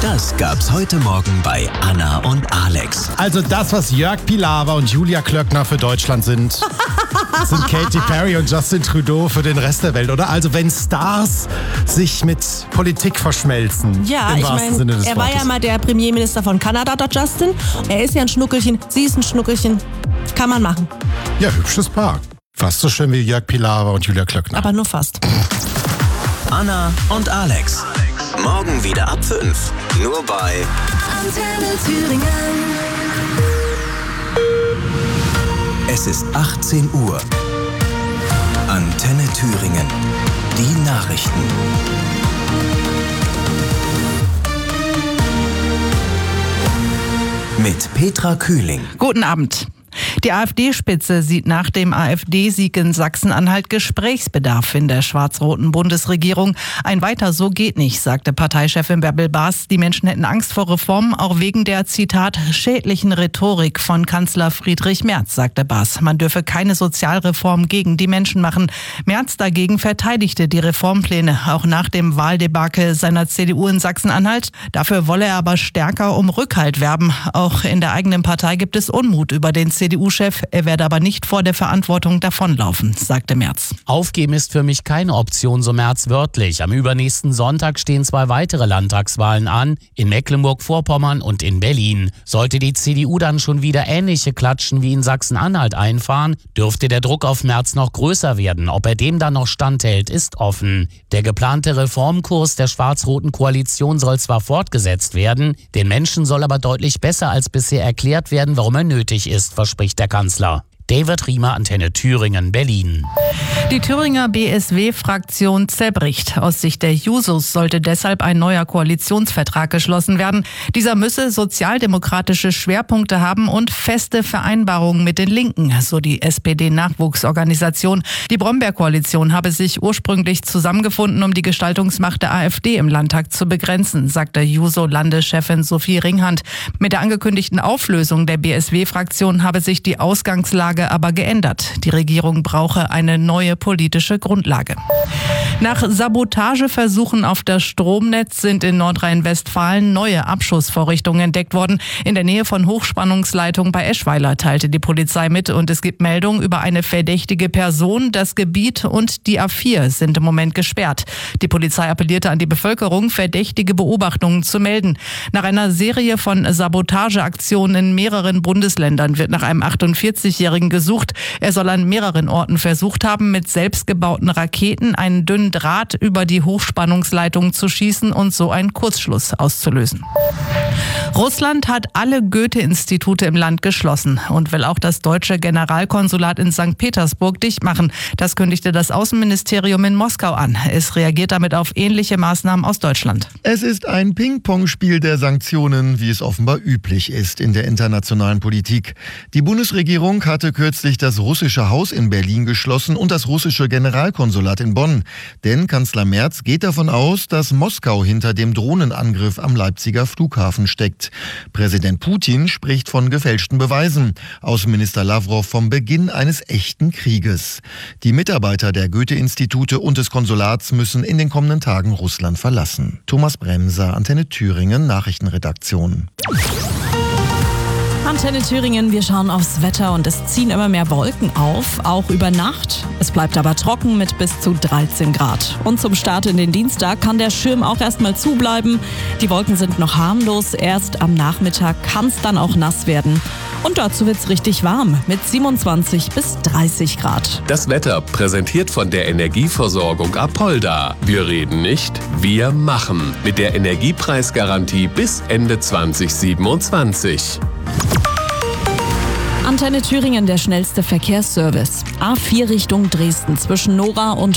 Das gab's heute Morgen bei Anna und Alex. Also das, was Jörg Pilawa und Julia Klöckner für Deutschland sind Katy Perry und Justin Trudeau für den Rest der Welt, oder? Also wenn Stars sich mit Politik verschmelzen. Ja, im ich wahrsten Sinne meine, des er war Wortes. ja mal der Premierminister von Kanada, der Justin. Er ist ja ein Schnuckelchen, sie ist ein Schnuckelchen. Kann man machen. Ja, hübsches Paar. Fast so schön wie Jörg Pilawa und Julia Klöckner. Aber nur fast. Anna und Alex. Morgen wieder ab 5. Nur bei Antenne Thüringen. Es ist 18 Uhr. Antenne Thüringen. Die Nachrichten. Mit Petra Kühling. Guten Abend. Die AfD-Spitze sieht nach dem AfD-Sieg in Sachsen-Anhalt Gesprächsbedarf in der schwarz-roten Bundesregierung. Ein Weiter so geht nicht, sagte Parteichefin Bärbel Baas. Die Menschen hätten Angst vor Reformen, auch wegen der, Zitat, schädlichen Rhetorik von Kanzler Friedrich Merz, sagte Baas. Man dürfe keine Sozialreform gegen die Menschen machen. Merz dagegen verteidigte die Reformpläne, auch nach dem Wahldebakel seiner CDU in Sachsen-Anhalt. Dafür wolle er aber stärker um Rückhalt werben. Auch in der eigenen Partei gibt es Unmut über den CDU-Chef, er werde aber nicht vor der Verantwortung davonlaufen, sagte Merz. Aufgeben ist für mich keine Option, so Merz wörtlich. Am übernächsten Sonntag stehen 2 weitere Landtagswahlen an, in Mecklenburg-Vorpommern und in Berlin. Sollte die CDU dann schon wieder ähnliche Klatschen wie in Sachsen-Anhalt einfahren, dürfte der Druck auf Merz noch größer werden. Ob er dem dann noch standhält, ist offen. Der geplante Reformkurs der schwarz-roten Koalition soll zwar fortgesetzt werden, den Menschen soll aber deutlich besser als bisher erklärt werden, warum er nötig ist, verspricht der Kanzler. David Riemer, Antenne Thüringen, Berlin. Die Thüringer BSW-Fraktion zerbricht. Aus Sicht der Jusos sollte deshalb ein neuer Koalitionsvertrag geschlossen werden. Dieser müsse sozialdemokratische Schwerpunkte haben und feste Vereinbarungen mit den Linken, so die SPD-Nachwuchsorganisation. Die Brombeer-Koalition habe sich ursprünglich zusammengefunden, um die Gestaltungsmacht der AfD im Landtag zu begrenzen, sagte Juso-Landeschefin Sophie Ringhand. Mit der angekündigten Auflösung der BSW-Fraktion habe sich die Ausgangslage aber geändert. Die Regierung brauche eine neue politische Grundlage. Nach Sabotageversuchen auf das Stromnetz sind in Nordrhein-Westfalen neue Abschussvorrichtungen entdeckt worden. In der Nähe von Hochspannungsleitung bei Eschweiler, teilte die Polizei mit, und es gibt Meldungen über eine verdächtige Person. Das Gebiet und die A4 sind im Moment gesperrt. Die Polizei appellierte an die Bevölkerung, verdächtige Beobachtungen zu melden. Nach einer Serie von Sabotageaktionen in mehreren Bundesländern wird nach einem 48-Jährigen gesucht. Er soll an mehreren Orten versucht haben, mit selbstgebauten Raketen einen dünnen Draht über die Hochspannungsleitung zu schießen und so einen Kurzschluss auszulösen. Russland hat alle Goethe-Institute im Land geschlossen und will auch das deutsche Generalkonsulat in St. Petersburg dicht machen. Das kündigte das Außenministerium in Moskau an. Es reagiert damit auf ähnliche Maßnahmen aus Deutschland. Es ist ein Ping-Pong-Spiel der Sanktionen, wie es offenbar üblich ist in der internationalen Politik. Die Bundesregierung hatte kürzlich das russische Haus in Berlin geschlossen und das russische Generalkonsulat in Bonn. Denn Kanzler Merz geht davon aus, dass Moskau hinter dem Drohnenangriff am Leipziger Flughafen steckt. Präsident Putin spricht von gefälschten Beweisen. Außenminister Lavrov vom Beginn eines echten Krieges. Die Mitarbeiter der Goethe-Institute und des Konsulats müssen in den kommenden Tagen Russland verlassen. Thomas Bremser, Antenne Thüringen, Nachrichtenredaktion. Antenne Thüringen, wir schauen aufs Wetter und es ziehen immer mehr Wolken auf, auch über Nacht. Es bleibt aber trocken mit bis zu 13 Grad. Und zum Start in den Dienstag kann der Schirm auch erstmal zubleiben. Die Wolken sind noch harmlos, erst am Nachmittag kann es dann auch nass werden. Und dazu wird's richtig warm mit 27 bis 30 Grad. Das Wetter präsentiert von der Energieversorgung Apolda. Wir reden nicht, wir machen. Mit der Energiepreisgarantie bis Ende 2027. Antenne Thüringen, der schnellste Verkehrsservice. A4 Richtung Dresden zwischen Nora und